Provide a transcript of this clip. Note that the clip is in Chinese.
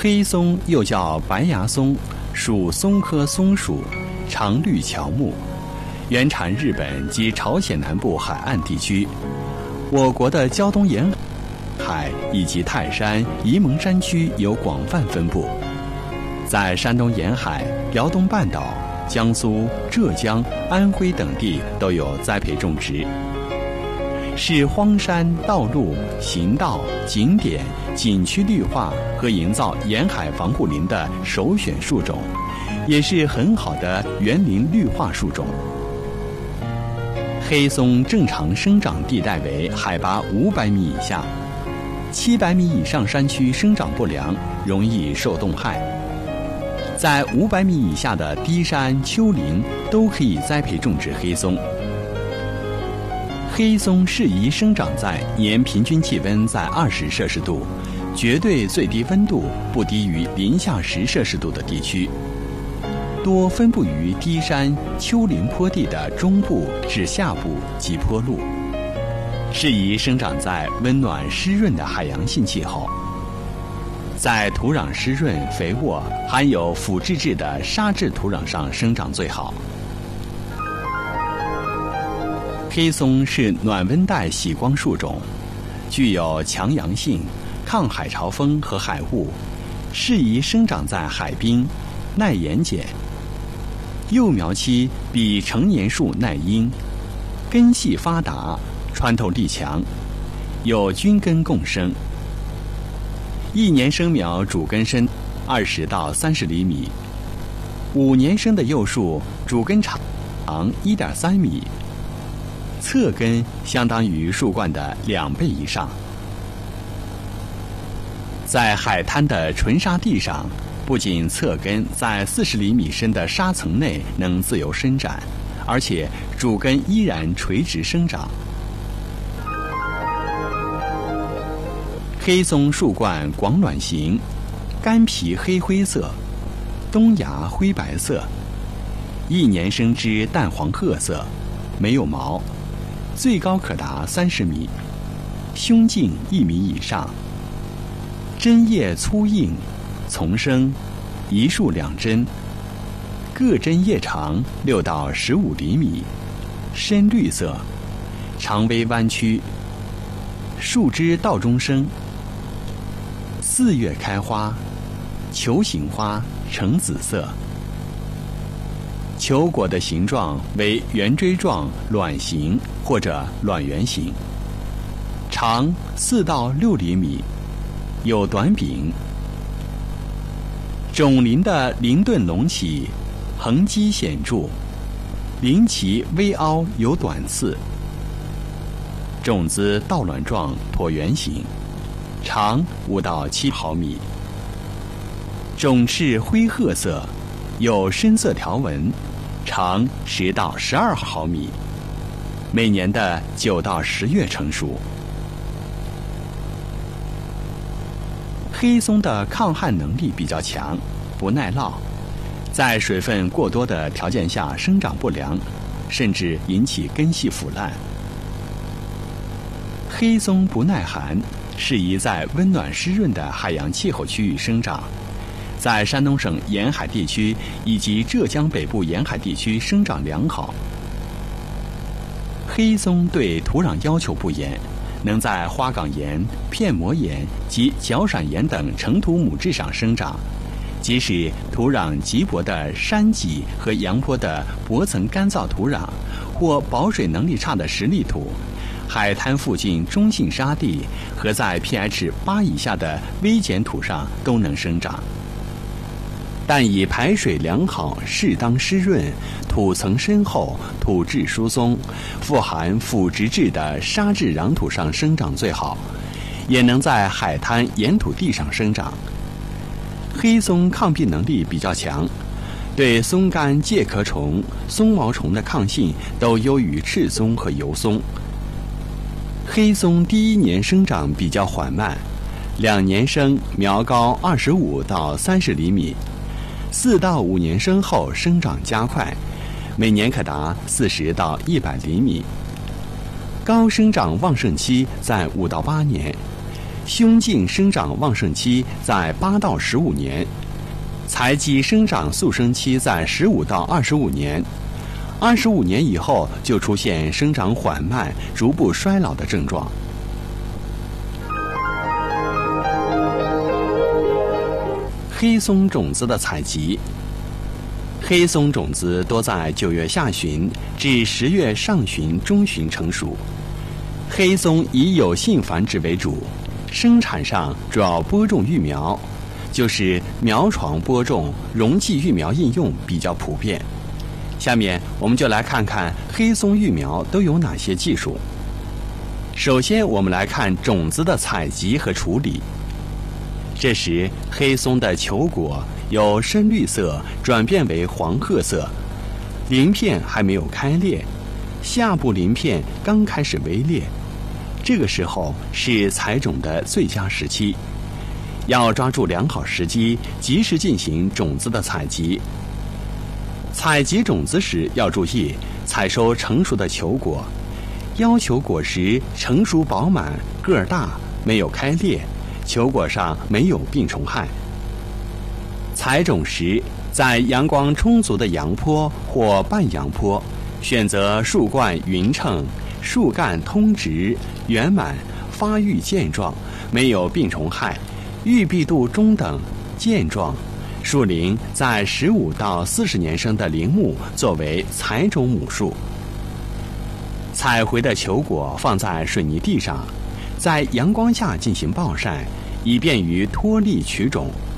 黑松又叫白牙松，属松科松属，常绿乔木，原产日本及朝鲜南部海岸地区。我国的胶东沿海以及泰山、沂蒙山区有广泛分布，在山东沿海、辽东半岛、江苏、浙江、安徽等地都有栽培种植，是荒山、道路、行道、景点、景区绿化和营造沿海防护林的首选树种，也是很好的园林绿化树种。黑松正常生长地带为海拔500米以下，700米以上山区生长不良，容易受冻害。在500米以下的低山、丘陵都可以栽培种植黑松。黑松适宜生长在年平均气温在20摄氏度，绝对最低温度不低于零下10摄氏度的地区，多分布于低山、丘陵坡地的中部至下部及坡路，适宜生长在温暖湿润的海洋性气候，在土壤湿润、肥沃、含有腐殖质的沙质土壤上生长最好。黑松是暖温带喜光树种，具有强阳性，抗海潮风和海雾，适宜生长在海滨，耐盐碱。幼苗期比成年树耐阴，根系发达，穿透力强，有均根共生。1年生苗主根深20到30厘米，5年生的幼树主根长1.3米，侧根相当于树冠的2倍以上。在海滩的纯沙地上，不仅侧根在40厘米深的沙层内能自由伸展，而且主根依然垂直生长。黑松树冠广卵形，干皮黑灰色，冬芽灰白色，1年生枝淡黄褐色，没有毛，最高可达30米，胸径1米以上，针叶粗硬，丛生，一树2针，各针叶长6到15厘米，深绿色，常微弯曲，树枝道中生，4月开花，球形花，呈紫色，球果的形状为圆锥状卵形或者卵圆形，长4到6厘米，有短柄。种林的鳞钝隆起，横基显著，鳞鳍微凹有短刺，种子倒卵状椭圆形，长5到7毫米，种翅灰褐色，有深色条纹，长10到12毫米，每年的9到10月成熟。黑松的抗旱能力比较强，不耐涝，在水分过多的条件下生长不良，甚至引起根系腐烂。黑松不耐寒，适宜在温暖湿润的海洋气候区域生长，在山东省沿海地区以及浙江北部沿海地区生长良好。黑松对土壤要求不严，能在花岗岩、片膜岩及角闪岩等成土母质上生长，即使土壤极薄的山脊和阳坡的薄层干燥土壤，或保水能力差的实力土，海滩附近中性沙地和在 pH 8以下的微碱土上都能生长，但以排水良好、适当湿润、土层深厚、土质疏松、富含腐殖质的沙质壤土上生长最好，也能在海滩盐土地上生长。黑松抗病能力比较强，对松干介壳虫、松毛虫的抗性都优于赤松和油松。黑松第1年生长比较缓慢，2年生苗高25到30厘米，4到5年生后生长加快，每年可达40到100厘米。高生长旺盛期在5到8年， 胸茎生长旺盛期在8到15年，采集生长速生期在15到25年，25年以后就出现生长缓慢、逐步衰老的症状。黑松种子的采集，黑松种子多在9月下旬至10月上旬、中旬成熟。黑松以有性繁殖为主，生产上主要播种育苗，就是苗床播种、容器育苗应用比较普遍。下面我们就来看看黑松育苗都有哪些技术。首先，我们来看种子的采集和处理。这时，黑松的球果由深绿色转变为黄褐色，鳞片还没有开裂，下部鳞片刚开始微裂。这个时候是采种的最佳时期，要抓住良好时机，及时进行种子的采集。采集种子时要注意采收成熟的球果，要求果实成熟饱满、个儿大、没有开裂，球果上没有病虫害。采种时，在阳光充足的阳坡或半阳坡，选择树冠匀称、树干通直、圆满、发育健壮、没有病虫害、育碧度中等、健壮。树龄在15到40年生的龄木作为采种母树。采回的球果放在水泥地上，在阳光下进行暴晒，以便于脱粒取种。